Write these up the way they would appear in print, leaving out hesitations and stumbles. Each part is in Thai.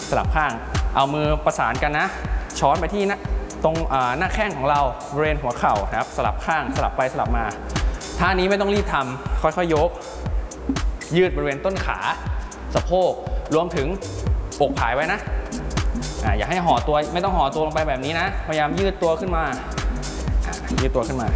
สลับข้างเอามือประสานกันนะช้อนไปที่ตรงหน้าแข้งของเราบริเวณหัวเข่านะครับสลับข้างสลับไปสลับมาท่านี้ไม่ต้องรีบทำค่อยๆยกยืดบริเวณต้นขาสะโพกรวมถึงอกผายไว้นะอย่าให้ห่อตัวไม่ต้องห่อตัวลงไปแบบนี้นะพยายามยืดตัวขึ้นมายืดตัวขึ้นมา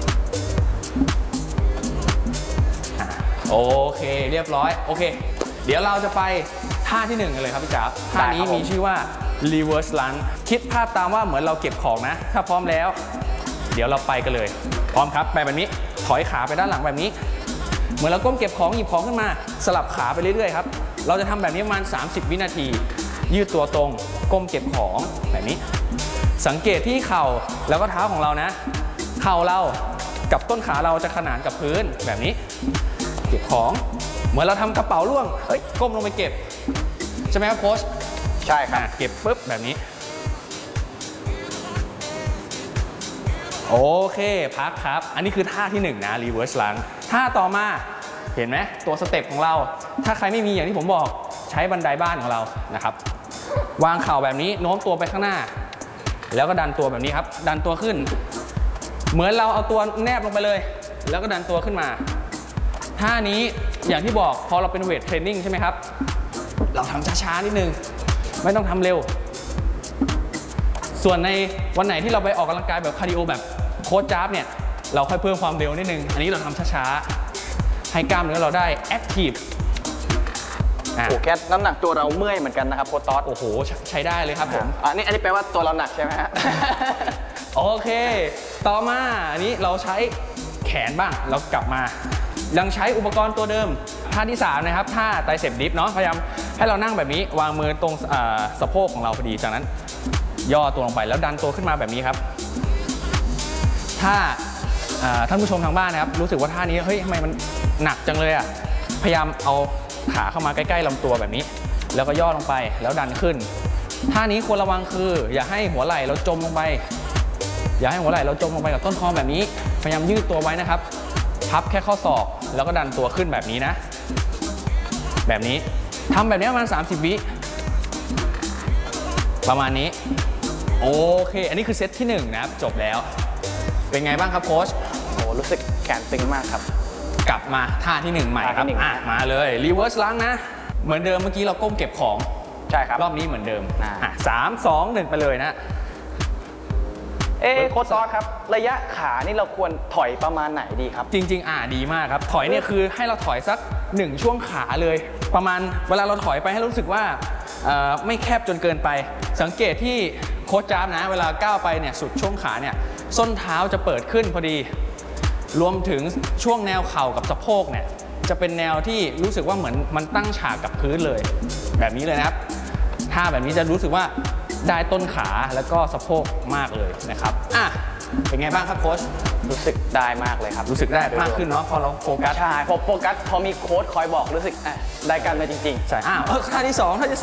โอเคเรียบร้อยโอเคเดี๋ยวเราจะไปท่าที่1กันเลยครับพี่จ๋าท่านี้มีชื่อว่า reverse lunge คิดภาพตามว่าเหมือนเราเก็บของนะถ้าพร้อมแล้วเดี๋ยวเราไปกันเลยพร้อมครับไปแบบนี้ถอยขาไปด้านหลังแบบนี้เหมือนเราก้มเก็บของหยิบของขึ้นมาสลับขาไปเรื่อยๆครับเราจะทำแบบนี้ประมาณ30 วินาทียืดตัวตรงก้มเก็บของแบบนี้สังเกตที่เข่าแล้วก็เท้าของเรานะเข่าเรากับต้นขาเราจะขนานกับพื้นแบบนี้เก็บของเหมือนเราทำกระเป๋าล่วงก้มลงไปเก็บใช่ไหมครับโค้ชใช่ครับเก็บปุ๊บแบบนี้โอเคพักครับอันนี้คือท่าที่1นะ reverse lunge ท่าต่อมาเห็นไหมตัวสเต็ปของเราถ้าใครไม่มีอย่างที่ผมบอกใช้บันไดบ้านของเรานะครับวางเข่าแบบนี้โน้มตัวไปข้างหน้าแล้วก็ดันตัวแบบนี้ครับดันตัวขึ้นเหมือนเราเอาตัวแนบลงไปเลยแล้วก็ดันตัวขึ้นมาท่านี้อย่างที่บอกพอเราเป็นเวทเทรนนิ่งใช่ไหมครับเราทำช้าๆนิดนึงไม่ต้องทำเร็วส่วนในวันไหนที่เราไปออกกำลังกายแบบคาร์ดิโอแบบโค้ชจ๊าบเนี่ยเราค่อยเพิ่มความเร็วนิดนึงอันนี้เราทำช้าๆให้กล้ามเนื้อเราได้แอคทีฟโอ้แค่น้ำหนักตัวเราเมื่อยเหมือนกันนะครับโค้ชต๊อดโอ้โหใช้ได้เลยครับผมอันนี้แปลว่าตัวเราหนักใช่ไหมฮะโอเคต่อมาอันนี้เราใช้แขนบ้างเรากลับมายังใช้อุปกรณ์ตัวเดิมท่าที่3นะครับท่าไตรเซปดิฟเนาะพยายามให้เรานั่งแบบนี้วางมือตรงสะโพกของเราพอดีจากนั้นย่อตัวลงไปแล้วดันตัวขึ้นมาแบบนี้ครับถ้าท่านผู้ชมทางบ้านนะครับรู้สึกว่าท่านี้เฮ้ยทำไมมันหนักจังเลยอ่ะพยายามเอาขาเข้ามาใกล้ๆลำตัวแบบนี้แล้วก็ย่อลงไปแล้วดันขึ้นท่านี้ควรระวังคืออย่าให้หัวไหล่เราจมลงไปอย่าให้หัวไหล่เราจมลงไปกับต้นคอแบบนี้พยายามยืดตัวไว้นะครับพับแค่ข้อศอกแล้วก็ดันตัวขึ้นแบบนี้นะแบบนี้ทำแบบนี้ประมาณ30 วิประมาณนี้โอเคอันนี้คือเซตที่1นะครับจบแล้วเป็นไงบ้างครับโค้ชโอ้รู้สึกแขนตึงมากครับกลับมาท่าที่1ใหม่ครับมาเลย reverse lunge นะเหมือนเดิมเมื่อกี้เราก้มเก็บของใช่ครับรอบนี้เหมือนเดิม3 2 1ไปเลยนะโค้ชต๊อดครับระยะขานี่เราควรถอยประมาณไหนดีครับจริงๆดีมากครับถอยเนี่ยคือให้เราถอยสัก1ช่วงขาเลยประมาณเวลาเราถอยไปให้รู้สึกว่าไม่แคบจนเกินไปสังเกตที่โค้ชจ๊าบนะเวลาก้าวไปเนี่ยสุดช่วงขาเนี่ยส้นเท้าจะเปิดขึ้นพอดีรวมถึงช่วงแนวเข่ากับสะโพกเนี่ยจะเป็นแนวที่รู้สึกว่าเหมือนมันตั้งฉากกับพื้นเลยแบบนี้เลยนะครับท่าแบบนี้จะรู้สึกว่าได้ต้นขาแล้วก็สะโพกมากเลยนะครับเป็นไงบ้างครับโค้ชรู้สึกได้มากเลยครับรู้สึกได้มากขึ้นเนาะพอเราโฟกัสใช่พอโฟกัสพอมีโค้ชคอยบอกรู้สึกได้กันเลยจริงๆใช่ท่าที่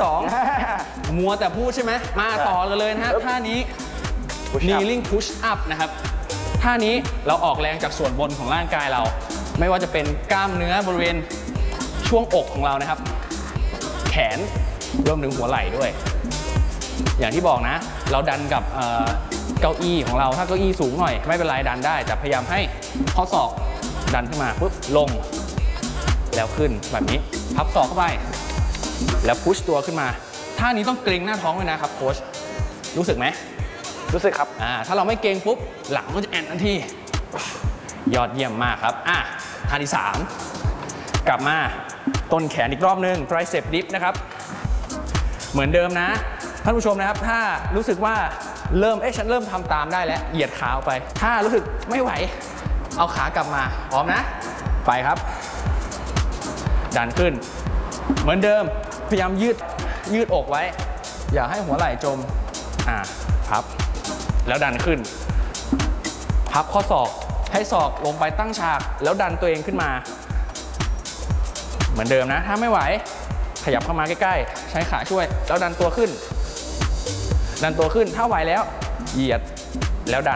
2มัวแต่พูดใช่ไหมมาต่อกันเลยนะฮะท่านี้ kneeling push up นะครับท่านี้เราออกแรงจากส่วนบนของร่างกายเราไม่ว่าจะเป็นกล้ามเนื้อบริเวณช่วงอกของเรานะครับแขนรวมถึงหัวไหล่ด้วยอย่างที่บอกนะเราดันกับเก้าอี้ของเราถ้าเก้าอี้สูงหน่อยไม่เป็นไรดันได้แต่พยายามให้ข้อศอกดันขึ้นมาปุ๊บลงแล้วขึ้นแบบนี้พับศอกเข้าไปแล้วพุชตัวขึ้นมาท่านี้ต้องเกร็งหน้าท้องเลยนะครับโค้ชรู้สึกไหมรู้สึกครับถ้าเราไม่เกร็งปุ๊บหลังก็จะแอนทันทียอดเยี่ยมมากครับท่าที่3กลับมาต้นแขนอีกรอบนึง tricep dip นะครับเหมือนเดิมนะท่านผู้ชมนะครับถ้ารู้สึกว่าฉันเริ่มทำตามได้แล้วเหยียดขาออกไปถ้ารู้สึกไม่ไหวเอาขากลับมาพร้อมนะไปครับดันขึ้นเหมือนเดิมพยายามยืดอกไว้อย่าให้หัวไหล่จมพับแล้วดันขึ้นพับข้อศอกให้ศอกลงไปตั้งฉากแล้วดันตัวเองขึ้นมาเหมือนเดิมนะถ้าไม่ไหวขยับเข้ามาใกล้ๆใช้ขาช่วยแล้วดันตัวขึ้นถ้าไหวแล้วเหยียดแล้วดัน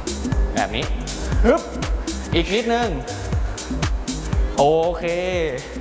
แบบนี้ฮึบอีกนิดนึงโอเค